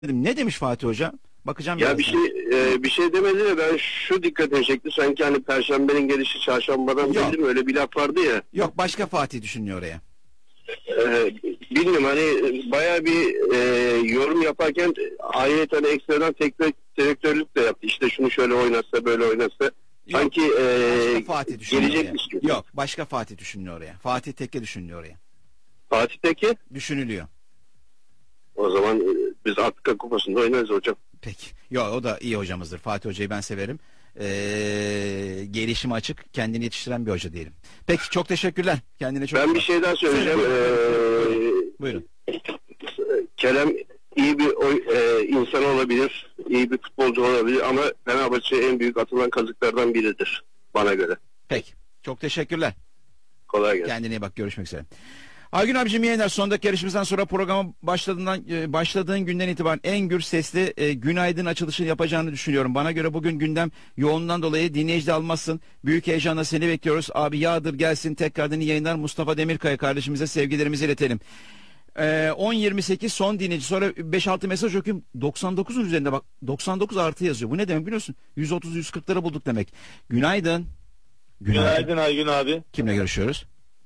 dedim. Ne demiş Fatih Hoca? Bakacağım Ya birazdan. bir şey demedi de ben şu dikkatimi çekti. Sanki hani Perşembenin gelişi çarşambadan Yok. belli mi? Öyle bir laf vardı ya. Yok, başka Fatih düşünüyor oraya. Bilmiyorum hani bayağı bir yorum yaparken ayrıca ekstradan teknik direktörlük de yaptı. İşte şunu şöyle oynatsa böyle oynatsa. Yok, Sanki başka Fatih düşünüyor oraya. gelecekmiş gibi. Yok, başka Fatih düşünüyor oraya. Fatih Tekke düşünüyor oraya. Fatih'teki Düşünülüyor. o zaman biz Afrika Kupası'nda oynarız hocam. Peki. Yok, o da iyi hocamızdır. Fatih Hoca'yı ben severim. Gelişime açık, kendini yetiştiren bir hoca diyelim. Peki, çok teşekkürler. Kendine çok Ben iyi bir bak. şey daha söyleyeceğim. Buyurun. Kerem iyi bir insan olabilir, iyi bir futbolcu olabilir ama Fenerbahçe'ye en büyük atılan kazıklardan biridir bana göre. Peki. Çok teşekkürler. Kolay gelsin. Kendine iyi bak. Görüşmek üzere. Aygün abicim, yayınlar. Son dakika yarışımızdan sonra programa başladığın günden itibaren en gür sesli günaydın açılışını yapacağını düşünüyorum. Bana göre bugün gündem yoğunluğundan dolayı dinleyici de almazsın. Büyük heyecanla seni bekliyoruz. Abi yağdır gelsin, tekrardan iyi yayınlar. Mustafa Demirkaya kardeşimize sevgilerimizi iletelim. 10.28 son dinleyici, sonra 5-6 mesaj okuyayım. 99'un üzerinde bak, 99 artı yazıyor. Bu ne demek biliyorsun? 130-140'ları bulduk demek. Günaydın. Günaydın Aygün abi. Kimle görüşüyoruz?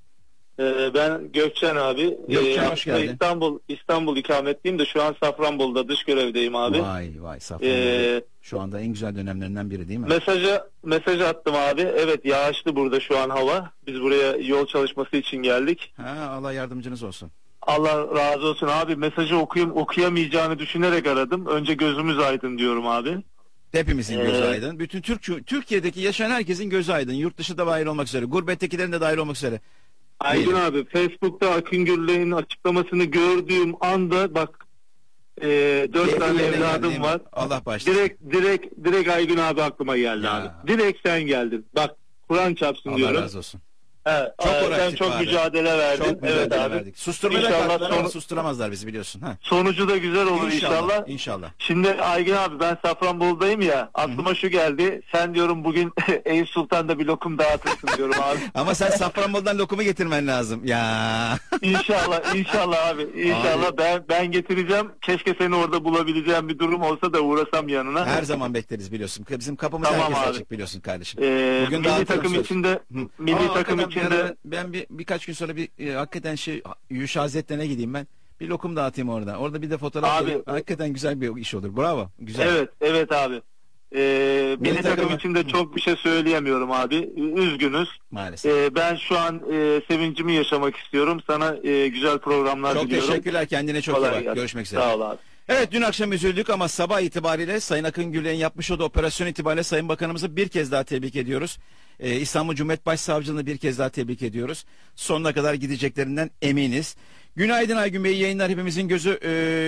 Ben Gökçen abi. Gökçen, hoş aslında geldin. İstanbul ikametliyim de şu an Safranbolu'da dış görevdeyim abi. Vay Safranbolu. Şu anda en güzel dönemlerinden biri değil mi? Mesaj attım abi. Evet, yağışlı burada şu an hava. Biz buraya yol çalışması için geldik. Ha, Allah yardımcınız olsun. Allah razı olsun abi. Mesajı okuyamayacağını düşünerek aradım. Önce gözümüz aydın diyorum abi. Hepimizin gözü aydın. Bütün Türkiye'deki yaşayan herkesin gözü aydın. Yurt dışı da dahil olmak üzere. Gurbettekilerin de dahil olmak üzere. Aydın abi, Facebook'ta Akın Gürley'in açıklamasını gördüğüm anda bak, 4 tane evladım var. Allah başlasın. Direkt Aygün abi aklıma geldi Ya. abi. Direkt sen geldin. Bak, Kur'an çarpsın Allah diyorum. razı olsun. He, Çok sen uğraştık çok abi. mücadele verdin. Çok mücadele Evet abi. verdik. Susturmaya İnşallah kalktılar ama sonu- susturamazlar bizi, biliyorsun. Ha. Sonucu da güzel olur inşallah. İnşallah. Şimdi Aygün abi, ben Safranbolu'dayım ya. Aklıma şu geldi. Sen diyorum bugün Eyüp Sultan'da bir lokum dağıtırsın diyorum abi. Ama sen Safranbolu'dan lokumu getirmen lazım. Ya. İnşallah abi. İnşallah ben getireceğim. Keşke seni orada bulabileceğim bir durum olsa da uğrasam yanına. Her zaman bekleriz, biliyorsun. Bizim kapımız Tamam herkese abi. açık, biliyorsun kardeşim. Milli dağıtırım takım söz. içinde milli Aa, takım hakikaten içinde ben birkaç gün sonra hakikaten Yuşa Hazretleri'ne gideyim ben. Bir lokum dağıtayım orada. Orada bir de fotoğraf Abi- koyayım. Hakikaten güzel bir iş olur. Bravo. Güzel. evet abi. Milli takım takımı- içinde çok bir şey söyleyemiyorum abi. Üzgünüz. Maalesef. Ben şu an sevincimi yaşamak istiyorum. Sana güzel programlar Çok diliyorum. teşekkürler. Kendine çok iyi Kolay bak. gelsin. Görüşmek üzere. Sağ ol abi. Evet, dün akşam üzüldük ama sabah itibariyle Sayın Akın Gürley'in yapmış olduğu operasyon itibariyle Sayın Bakanımızı bir kez daha tebrik ediyoruz. İstanbul Cumhuriyet Başsavcılığını bir kez daha tebrik ediyoruz. Sonuna kadar gideceklerinden eminiz. Günaydın Aygün Bey, yayınlar, hepimizin gözü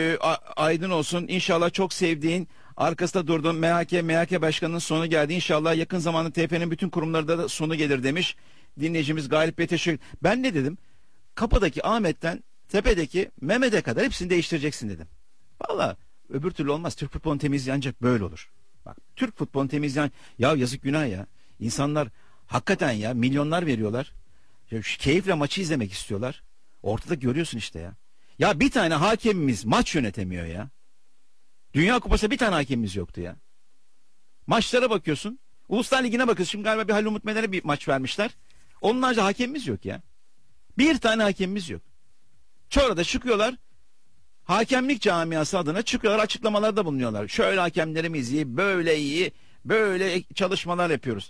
aydın olsun. İnşallah çok sevdiğin, arkasında durduğun MHK Başkanı'nın sonu geldi. İnşallah yakın zamanda TF'nin bütün kurumlarda da sonu gelir demiş. Dinleyicimiz Galip Bey, teşekkür. Ben ne dedim? Kapıdaki Ahmet'ten tepedeki Mehmet'e kadar hepsini değiştireceksin dedim. Valla öbür türlü olmaz. Türk futbolunu temizleyen ancak böyle olur. Bak, Türk futbolunu temizleyen, ya yazık günah ya. İnsanlar hakikaten ya milyonlar veriyorlar. Ya şu keyifle maçı izlemek istiyorlar. Ortada görüyorsun işte ya. Ya bir tane hakemimiz maç yönetemiyor ya. Dünya Kupası'nda bir tane hakemimiz yoktu ya. Maçlara bakıyorsun. Uluslar Ligi'ne bakıyorsun. Şimdi galiba bir Halil Umut Meler'e bir maç vermişler. Onlarca hakemimiz yok ya. Bir tane hakemimiz yok. Sonra da çıkıyorlar. Hakemlik camiası adına çıkıyorlar, açıklamalarda bulunuyorlar. Şöyle hakemlerimiz iyi, böyle iyi, böyle çalışmalar yapıyoruz.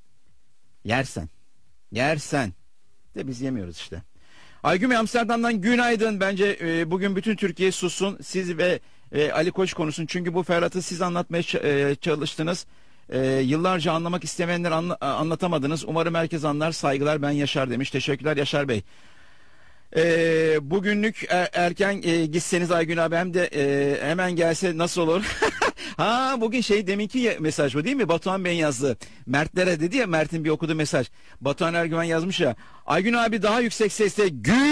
Yersen. De biz yemiyoruz işte. Aygün Bey, Amsterdam'dan günaydın. Bence bugün bütün Türkiye sussun. Siz ve Ali Koç konuşsun. Çünkü bu Ferhat'ı siz anlatmaya çalıştınız. Yıllarca anlamak istemeyenler anlatamadınız. Umarım herkes anlar. Saygılar, ben Yaşar demiş. Teşekkürler Yaşar Bey. Bugünlük erken gitseniz Aygün abi, hem de hemen gelse nasıl olur? Ha, bugün deminki mesaj bu değil mi? Batuhan Bey'in yazdı. Mertlere dedi ya, Mert'in bir okuduğu mesaj. Batuhan Ergüven yazmış ya. Aygün abi daha yüksek sesle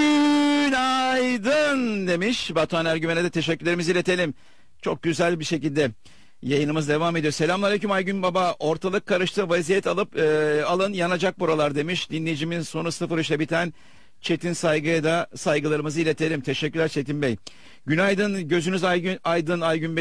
günaydın demiş. Batuhan Ergüven'e de teşekkürlerimizi iletelim. Çok güzel bir şekilde yayınımız devam ediyor. Selamünaleyküm Aygün baba. Ortalık karıştı, vaziyet alın yanacak buralar demiş. Dinleyicimin sonu 03'le biten Çetin Saygı'ya da saygılarımızı iletelim. Teşekkürler Çetin Bey. Günaydın, gözünüz aydın Aygün Bey.